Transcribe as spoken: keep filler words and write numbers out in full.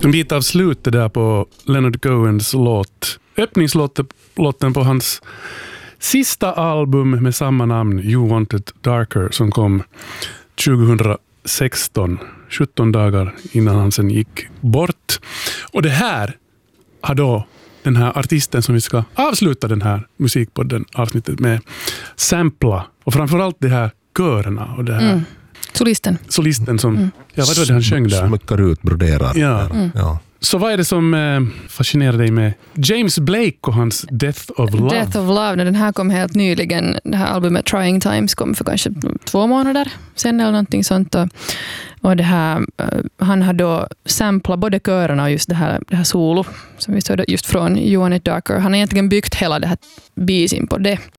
En bit av slutet där på Leonard Cohens låt. Öppningslåten på hans sista album med samma namn, You Want It Darker, som kom tjugohundrasexton, sjutton dagar innan han sen gick bort. Och det här har då den här artisten som vi ska avsluta den här musikpodden avsnittet med sampla. Och framförallt det här körerna och det här mm. solisten. Solisten som, mm. ja vad var det han sjöng där? Smyckar ut, broderar. Ja. Mm. ja. Så vad är det som eh, fascinerar dig med James Blake och hans Death of Love? Death of Love, den här kom helt nyligen. Det här albumet Trying Times kom för kanske två månader sen eller någonting sånt. Och, och det här, uh, han har då samplat både körerna och just det här, det här solo som vi hörde just från You Want It Darker. Han har egentligen byggt hela det här beasen på det.